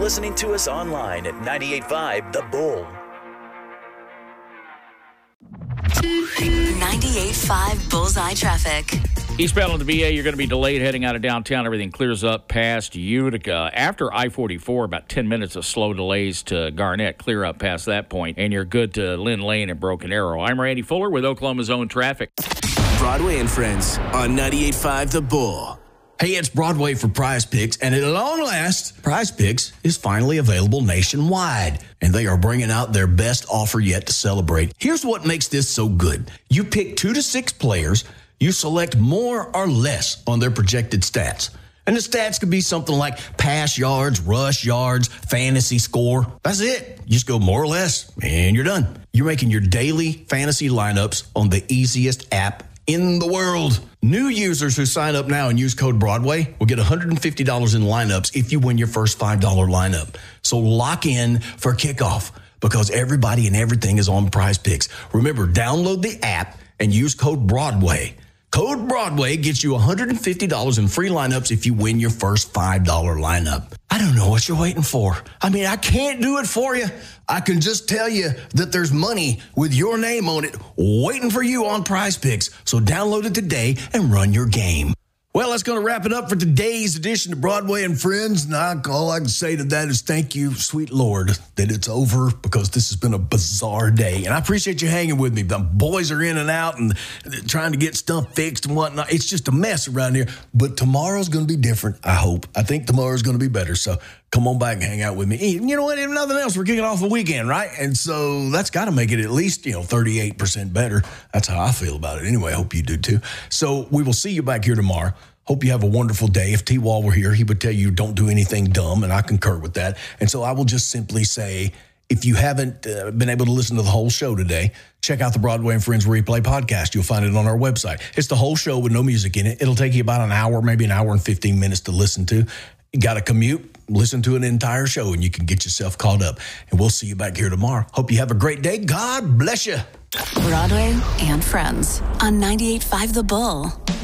listening to us online at 98.5 The Bull. 98.5 Bullseye Traffic. Eastbound on the VA, you're going to be delayed heading out of downtown. Everything clears up past Utica. After I-44, about 10 minutes of slow delays to Garnett. Clear up past that point, and you're good to Lynn Lane and Broken Arrow. I'm Randy Fuller with Oklahoma's Own Traffic. Broadway and Friends on 98.5 The Bull. Hey, it's Broadway for Prize Picks, and at long last, Prize Picks is finally available nationwide, and they are bringing out their best offer yet to celebrate. Here's what makes this so good. You pick 2 to 6 players, you select more or less on their projected stats. And the stats could be something like pass yards, rush yards, fantasy score. That's it. You just go more or less, and you're done. You're making your daily fantasy lineups on the easiest app in the world. New users who sign up now and use code Broadway will get $150 in lineups if you win your first $5 lineup. So lock in for kickoff because everybody and everything is on Prize Picks. Remember, download the app and use code Broadway. Code Broadway gets you $150 in free lineups if you win your first $5 lineup. I don't know what you're waiting for. I mean, I can't do it for you. I can just tell you that there's money with your name on it waiting for you on Prize Picks. So download it today and run your game. Well, that's going to wrap it up for today's edition of Broadway and Friends. And all I can say to that is thank you, sweet Lord, that it's over because this has been a bizarre day. And I appreciate you hanging with me. The boys are in and out and trying to get stuff fixed and whatnot. It's just a mess around here. But tomorrow's going to be different, I hope. I think tomorrow's going to be better. So come on back and hang out with me. And you know what? If nothing else, we're kicking off the weekend, right? And so that's got to make it at least, 38% better. That's how I feel about it. Anyway, I hope you do too. So we will see you back here tomorrow. Hope you have a wonderful day. If T-Wall were here, he would tell you don't do anything dumb, and I concur with that. And so I will just simply say, if you haven't been able to listen to the whole show today, check out the Broadway and Friends Replay podcast. You'll find it on our website. It's the whole show with no music in it. It'll take you about an hour, maybe an hour and 15 minutes to listen to. You got to commute, listen to an entire show, and you can get yourself caught up. And we'll see you back here tomorrow. Hope you have a great day. God bless you. Broadway and Friends on 98.5 The Bull.